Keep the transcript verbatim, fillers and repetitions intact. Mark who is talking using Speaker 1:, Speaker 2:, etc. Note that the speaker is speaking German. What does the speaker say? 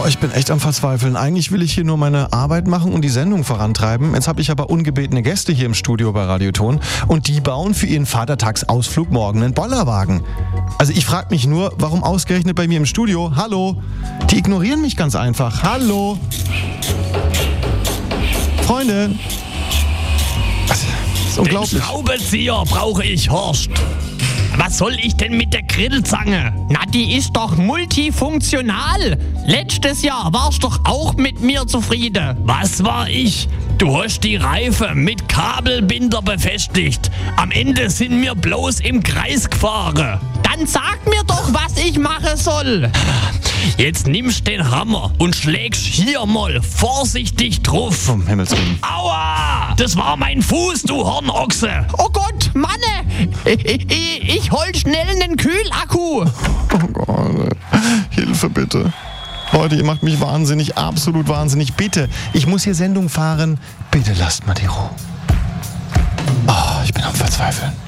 Speaker 1: Boah, ich bin echt am Verzweifeln. Eigentlich will ich hier nur meine Arbeit machen und die Sendung vorantreiben. Jetzt habe ich aber ungebetene Gäste hier im Studio bei Radioton und die bauen für ihren Vatertagsausflug morgen einen Bollerwagen. Also ich frage mich nur, warum ausgerechnet bei mir im Studio? Hallo? Die ignorieren mich ganz einfach. Hallo? Freunde? Das ist unglaublich.
Speaker 2: Den Schraubenzieher brauche ich, Horst. Was soll ich denn mit der Grillzange?
Speaker 3: Na, die ist doch multifunktional. Letztes Jahr warst doch auch mit mir zufrieden.
Speaker 2: Was war ich? Du hast die Reife mit Kabelbinder befestigt. Am Ende sind wir bloß im Kreis gefahren.
Speaker 3: Dann sag mir doch, was ich machen soll.
Speaker 2: Jetzt nimmst den Hammer und schlägst hier mal vorsichtig drauf.
Speaker 1: Um Himmels Willen.
Speaker 2: Aua! Das war mein Fuß, du Hornochse.
Speaker 3: Oh Gott, Manne! Ich, ich, ich hol schnell einen Kühlakku.
Speaker 1: Oh Gott, Hilfe bitte. Leute, ihr macht mich wahnsinnig, absolut wahnsinnig. Bitte, ich muss hier Sendung fahren. Bitte lasst mal die Ruhe. Oh, ich bin am Verzweifeln.